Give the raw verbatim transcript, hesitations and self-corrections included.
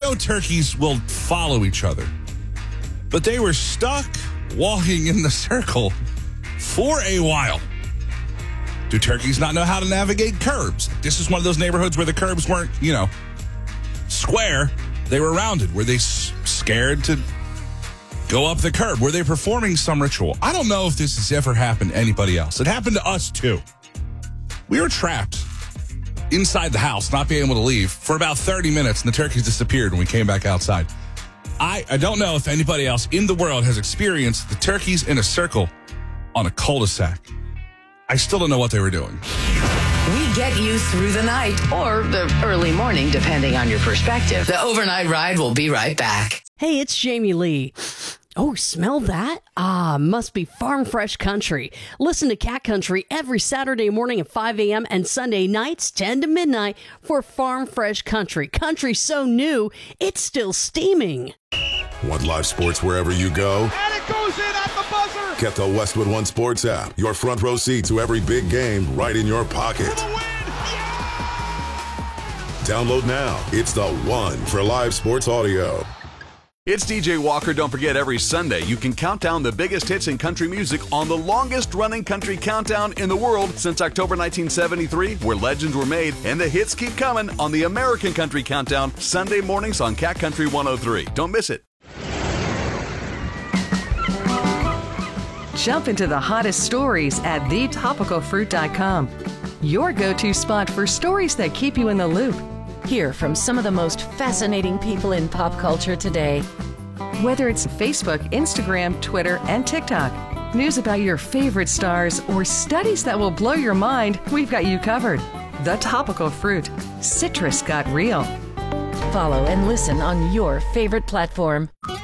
know turkeys will follow each other, but they were stuck walking in the circle for a while. Do turkeys not know how to navigate curbs? This is one of those neighborhoods where the curbs weren't, you know, square. They were rounded. Were they s- scared to go up the curb? Were they performing some ritual? I don't know if this has ever happened to anybody else. It happened to us, too. We were trapped inside the house, not being able to leave, for about thirty minutes, and the turkeys disappeared when we came back outside. I, I don't know if anybody else in the world has experienced the turkeys in a circle on a cul-de-sac. I still don't know what they were doing. We get you through the night or the early morning, depending on your perspective. The Overnight Ride will be right back. Hey, it's Jamie Lee. Oh, smell that? Ah, must be Farm Fresh Country. Listen to Cat Country every Saturday morning at five a.m. and Sunday nights ten to midnight for Farm Fresh Country. Country so new, it's still steaming. Want live sports wherever you go? And it goes in at the buzzer. Get the Westwood One Sports app. Your front row seat to every big game right in your pocket. For the win. Yeah. Download now. It's the one for live sports audio. It's D J Walker. Don't forget, every Sunday you can count down the biggest hits in country music on the longest-running country countdown in the world since October nineteen seventy-three, where legends were made, and the hits keep coming on the American Country Countdown, Sunday mornings on Cat Country one oh three. Don't miss it. Jump into the hottest stories at the topical fruit dot com. Your go-to spot for stories that keep you in the loop. Hear from some of the most fascinating people in pop culture today. Whether it's Facebook, Instagram, Twitter, and TikTok, news about your favorite stars, or studies that will blow your mind, we've got you covered. The Topical Fruit. Citrus got real. Follow and listen on your favorite platform.